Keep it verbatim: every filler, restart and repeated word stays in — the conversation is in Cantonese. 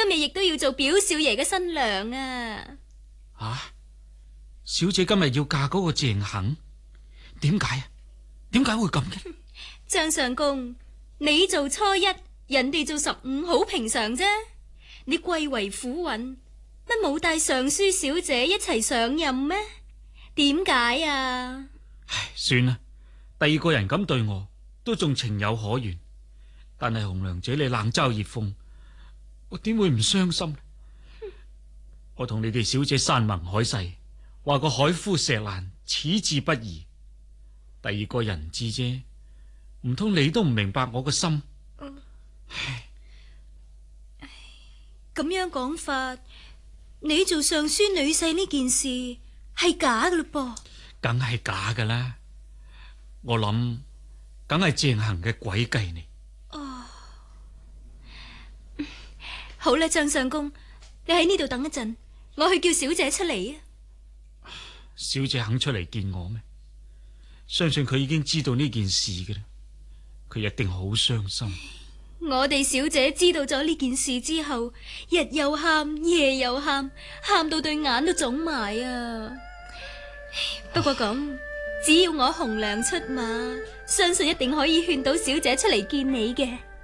今日亦都要做表少爺嘅新娘啊！ 啊，小姐今日要嫁嗰個鄭恒，點解啊？點解會咁嘅？ 張相公，你做初一，人哋做十五，好平常啫。你貴為府尹，乜冇帶尚書小姐一齊上任咩？點解啊？ 唉，算啦，第二個人咁對我，都仲情有可原。但係紅娘姐你冷嘲熱諷，我點會唔傷心？我同你哋小姐山盟海誓，話個海枯石爛，此志不移。第二個人質啫，唔通你都唔明白我個心？ 嗯、 唉， 咁樣講法，你做尚書女婿呢件事係假噶嘞噃？ 梗係假噶啦！我諗，梗係鄭恒嘅詭計嚟。 哦，好啦，張相公，你喺呢度等一陣，我去叫小姐出嚟啊！ 小姐肯出嚟見我咩？相信佢已經知道呢件事嘅啦，佢一定好傷心。 我哋小姐知道咗呢件事之後，日又喊，夜又喊，喊到對眼都腫埋啊！不過咁，只要我紅娘出馬，相信一定可以勸到小姐出嚟見你嘅。